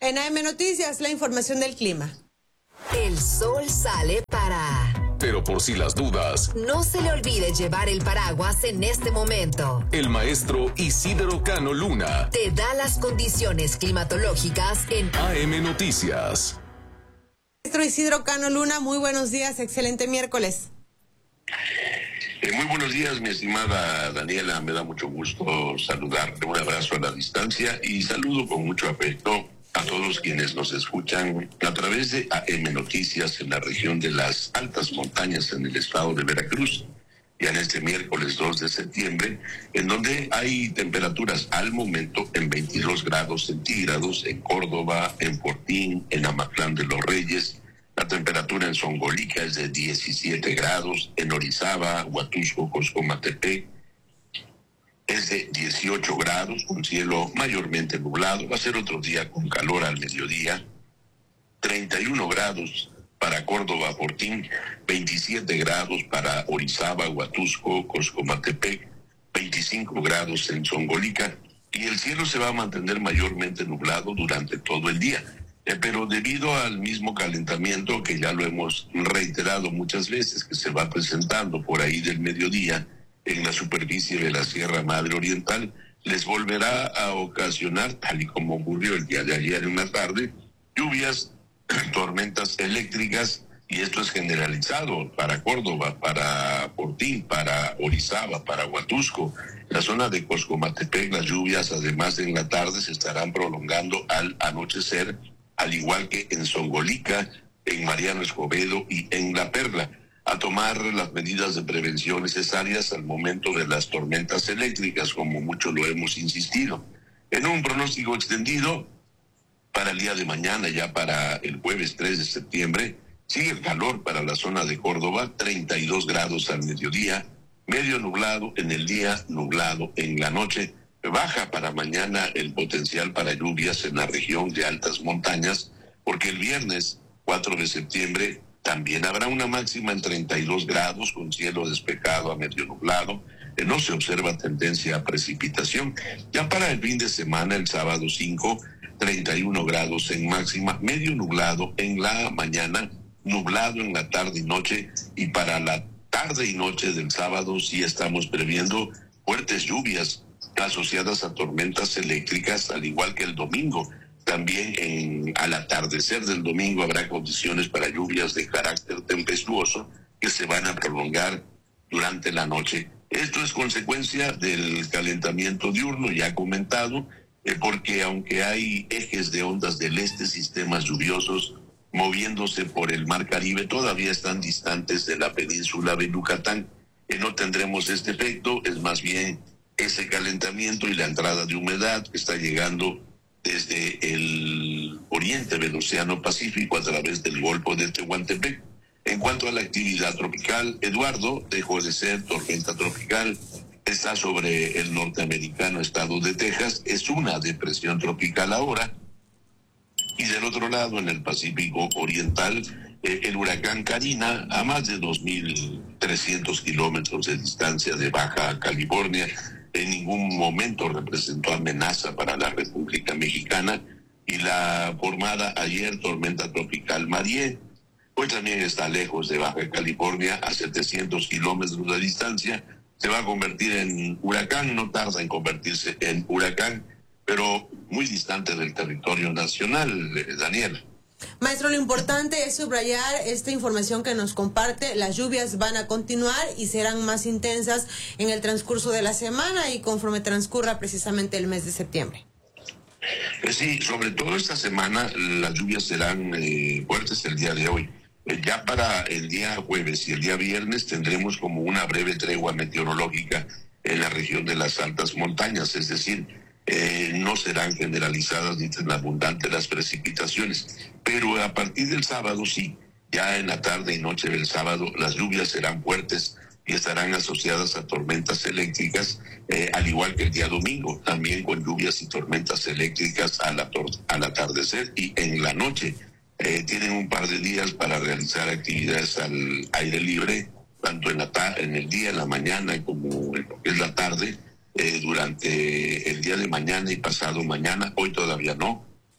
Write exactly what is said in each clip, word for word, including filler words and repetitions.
En A M Noticias, la información del clima. El sol sale para... Pero por si las dudas, no se le olvide llevar el paraguas en este momento. El maestro Isidro Cano Luna te da las condiciones climatológicas en A M Noticias. Maestro Isidro Cano Luna, muy buenos días, excelente miércoles. Eh, muy buenos días, mi estimada Daniela, me da mucho gusto saludarte, un abrazo a la distancia y saludo con mucho afecto a todos quienes nos escuchan a través de A M Noticias en la región de las altas montañas en el estado de Veracruz, ya en este miércoles dos de septiembre, en donde hay temperaturas al momento en veintidós grados centígrados en Córdoba, en Fortín, en Amatlán de los Reyes. La temperatura en Zongolica es de diecisiete grados, en Orizaba, Huatusco, Coscomatepec es de dieciocho grados, un cielo mayormente nublado. Va a ser otro día con calor al mediodía. treinta y uno grados para Córdoba, Fortín, veintisiete grados para Orizaba, Huatusco, Coscomatepec, veinticinco grados en Zongolica, y el cielo se va a mantener mayormente nublado durante todo el día. Eh, pero debido al mismo calentamiento que ya lo hemos reiterado muchas veces, que se va presentando por ahí del mediodía en la superficie de la Sierra Madre Oriental, les volverá a ocasionar, tal y como ocurrió el día de ayer en la tarde, lluvias, tormentas eléctricas, y esto es generalizado para Córdoba, para Fortín, para Orizaba, para Huatusco. La zona de Coscomatepec, las lluvias, además de en la tarde, se estarán prolongando al anochecer, al igual que en Zongolica, en Mariano Escobedo y en La Perla. A tomar las medidas de prevención necesarias al momento de las tormentas eléctricas, como mucho lo hemos insistido. En un pronóstico extendido, para el día de mañana, ya para el jueves tres de septiembre, sigue el calor para la zona de Córdoba, treinta y dos grados al mediodía, medio nublado en el día, nublado en la noche. Baja para mañana el potencial para lluvias en la región de altas montañas, porque el viernes cuatro de septiembre también habrá una máxima en treinta y dos grados con cielo despejado a medio nublado. Eh, no se observa tendencia a precipitación. Ya para el fin de semana, el sábado cinco, treinta y uno grados en máxima, medio nublado en la mañana, nublado en la tarde y noche, y para la tarde y noche del sábado sí estamos previendo fuertes lluvias asociadas a tormentas eléctricas, al igual que el domingo. También en, al atardecer del domingo habrá condiciones para lluvias de carácter tempestuoso que se van a prolongar durante la noche. Esto es consecuencia del calentamiento diurno ya comentado, eh, porque aunque hay ejes de ondas del este, sistemas lluviosos moviéndose por el Mar Caribe, todavía están distantes de la península de Yucatán. Eh, no tendremos este efecto, es más bien ese calentamiento y la entrada de humedad que está llegando desde el oriente del Océano Pacífico a través del Golfo de Tehuantepec. En cuanto a la actividad tropical, Eduardo dejó de ser tormenta tropical, está sobre el norteamericano estado de Texas, es una depresión tropical ahora, y del otro lado, en el Pacífico Oriental, eh, el huracán Karina, a más de dos mil trescientos kilómetros de distancia de Baja California, en ningún momento representó amenaza para la República Mexicana, y la formada ayer tormenta tropical Marié, hoy también está lejos de Baja California, a setecientos kilómetros de distancia, se va a convertir en huracán, no tarda en convertirse en huracán, pero muy distante del territorio nacional, Daniel. Maestro, lo importante es subrayar esta información que nos comparte. Las lluvias van a continuar y serán más intensas en el transcurso de la semana y conforme transcurra precisamente el mes de septiembre. Pues sí, sobre todo esta semana las lluvias serán eh, fuertes el día de hoy. Eh, ya para el día jueves y el día viernes tendremos como una breve tregua meteorológica en la región de las altas montañas, es decir, Eh, no serán generalizadas ni tan abundantes las precipitaciones, pero a partir del sábado sí, ya en la tarde y noche del sábado las lluvias serán fuertes y estarán asociadas a tormentas eléctricas, eh, al igual que el día domingo, también con lluvias y tormentas eléctricas al, al atardecer y en la noche. Eh, tienen un par de días para realizar actividades al aire libre, tanto en, la ta en el día, en la mañana, como en lo que es la tarde. Eh, durante el día de mañana y pasado mañana, hoy todavía no,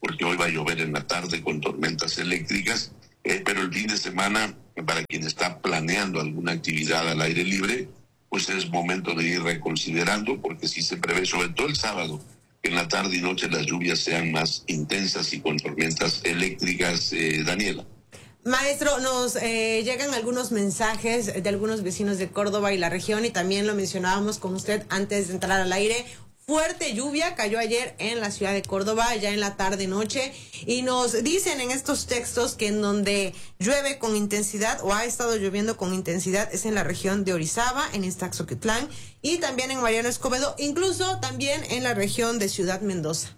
porque hoy va a llover en la tarde con tormentas eléctricas, eh, pero el fin de semana, para quien está planeando alguna actividad al aire libre, pues es momento de ir reconsiderando, porque sí se prevé, sobre todo el sábado, que en la tarde y noche las lluvias sean más intensas y con tormentas eléctricas, eh, Daniela. Maestro, nos eh, llegan algunos mensajes de algunos vecinos de Córdoba y la región, y también lo mencionábamos con usted antes de entrar al aire. Fuerte lluvia cayó ayer en la ciudad de Córdoba, ya en la tarde-noche, y nos dicen en estos textos que en donde llueve con intensidad o ha estado lloviendo con intensidad es en la región de Orizaba, en Ixtaxoquitlán, y también en Mariano Escobedo, incluso también en la región de Ciudad Mendoza.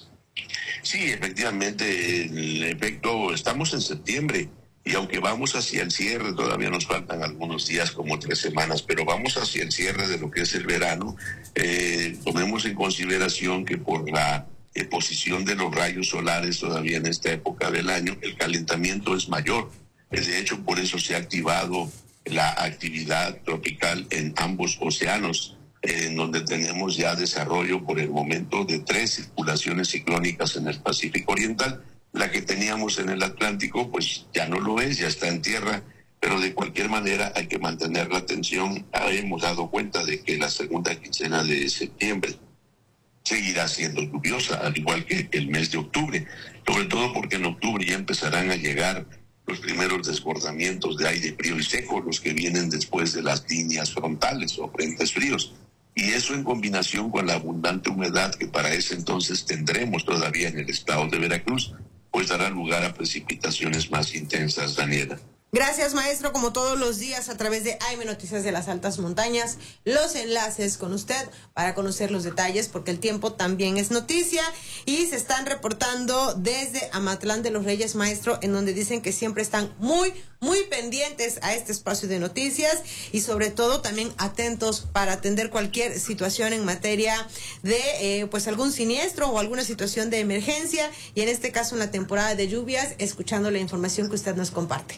Sí, efectivamente, el efecto, estamos en septiembre y aunque vamos hacia el cierre, todavía nos faltan algunos días, como tres semanas, pero vamos hacia el cierre de lo que es el verano. Eh, tomemos en consideración que por la eh, posición de los rayos solares todavía en esta época del año, el calentamiento es mayor. De hecho, por eso se ha activado la actividad tropical en ambos océanos, en donde tenemos ya desarrollo por el momento de tres circulaciones ciclónicas en el Pacífico Oriental. La que teníamos en el Atlántico, pues ya no lo es, ya está en tierra, pero de cualquier manera hay que mantener la atención. Hemos dado cuenta de que la segunda quincena de septiembre seguirá siendo lluviosa, al igual que el mes de octubre, sobre todo porque en octubre ya empezarán a llegar los primeros desbordamientos de aire frío y seco, los que vienen después de las líneas frontales o frentes fríos. Y eso en combinación con la abundante humedad que para ese entonces tendremos todavía en el estado de Veracruz, pues dará lugar a precipitaciones más intensas, Daniela. Gracias, maestro, como todos los días a través de A M Noticias de las Altas Montañas, los enlaces con usted para conocer los detalles, porque el tiempo también es noticia, y se están reportando desde Amatlán de los Reyes, maestro, en donde dicen que siempre están muy, muy pendientes a este espacio de noticias y sobre todo también atentos para atender cualquier situación en materia de eh, pues algún siniestro o alguna situación de emergencia, y en este caso en la temporada de lluvias, escuchando la información que usted nos comparte.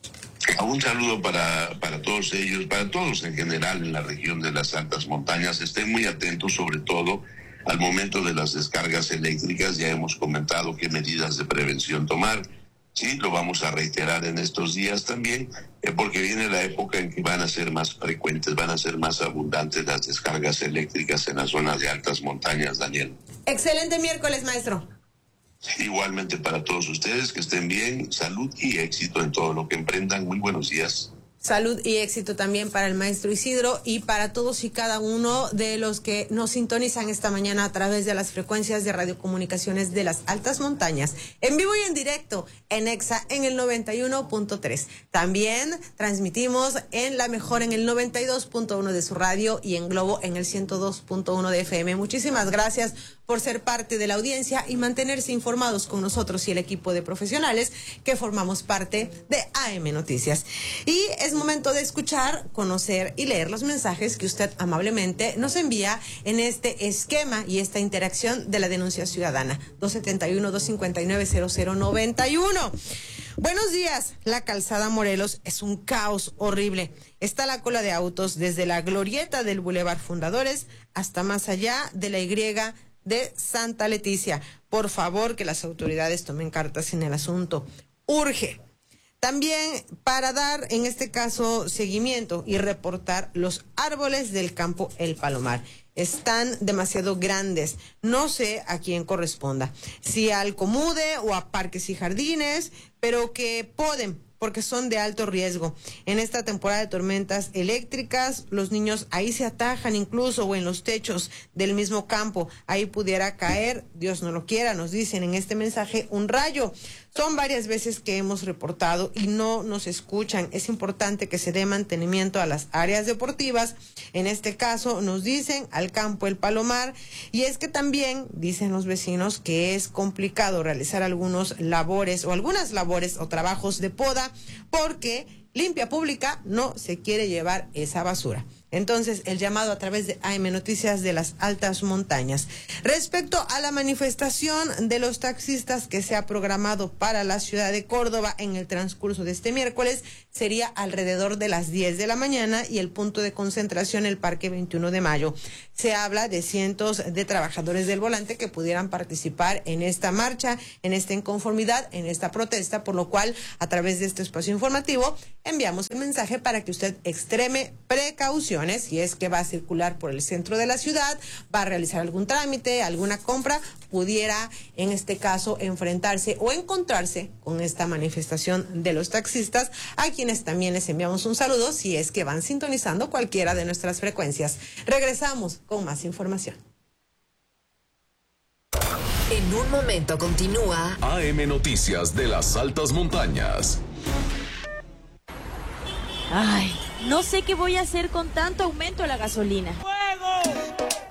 Un saludo para, para todos ellos, para todos en general en la región de las altas montañas. Estén muy atentos, sobre todo al momento de las descargas eléctricas. Ya hemos comentado qué medidas de prevención tomar. Sí, lo vamos a reiterar en estos días también, eh, porque viene la época en que van a ser más frecuentes, van a ser más abundantes las descargas eléctricas en las zonas de altas montañas, Daniel. Excelente miércoles, maestro. Igualmente para todos ustedes, que estén bien, salud y éxito en todo lo que emprendan. Muy buenos días. Salud y éxito también para el maestro Isidro y para todos y cada uno de los que nos sintonizan esta mañana a través de las frecuencias de radiocomunicaciones de las altas montañas, en vivo y en directo en Exa en el noventa y uno punto tres. También transmitimos en La Mejor en el noventa y dos punto uno de su radio y en Globo en el ciento dos punto uno de F M. Muchísimas gracias por ser parte de la audiencia y mantenerse informados con nosotros y el equipo de profesionales que formamos parte de A M Noticias. Y es momento de escuchar, conocer y leer los mensajes que usted amablemente nos envía en este esquema y esta interacción de la denuncia ciudadana. dos setenta y uno, dos cincuenta y nueve, cero cero noventa y uno. Buenos días. La calzada Morelos es un caos horrible. Está la cola de autos desde la glorieta del Boulevard Fundadores hasta más allá de la Y de Santa Leticia. Por favor, que las autoridades tomen cartas en el asunto. Urge. También para dar, en este caso, seguimiento y reportar los árboles del campo El Palomar. Están demasiado grandes. No sé a quién corresponda. Si al Comude o a Parques y Jardines, pero que poden, porque son de alto riesgo. En esta temporada de tormentas eléctricas, los niños ahí se atajan incluso, o en los techos del mismo campo. Ahí pudiera caer, Dios no lo quiera, nos dicen en este mensaje, un rayo. Son varias veces que hemos reportado y no nos escuchan. Es importante que se dé mantenimiento a las áreas deportivas. En este caso nos dicen al campo El Palomar. Y es que también dicen los vecinos que es complicado realizar algunos labores o algunas labores o trabajos de poda porque Limpia Pública no se quiere llevar esa basura. Entonces, el llamado a través de A M Noticias de las Altas Montañas. Respecto a la manifestación de los taxistas que se ha programado para la ciudad de Córdoba en el transcurso de este miércoles, sería alrededor de las diez de la mañana y el punto de concentración el Parque veintiuno de mayo. Se habla de cientos de trabajadores del volante que pudieran participar en esta marcha, en esta inconformidad, en esta protesta, por lo cual, a través de este espacio informativo, enviamos el mensaje para que usted extreme precauciones si es que va a circular por el centro de la ciudad, va a realizar algún trámite, alguna compra, pudiera en este caso enfrentarse o encontrarse con esta manifestación de los taxistas, a quienes también les enviamos un saludo si es que van sintonizando cualquiera de nuestras frecuencias. Regresamos con más información. En un momento continúa A M Noticias de las Altas Montañas. Ay, no sé qué voy a hacer con tanto aumento de la gasolina.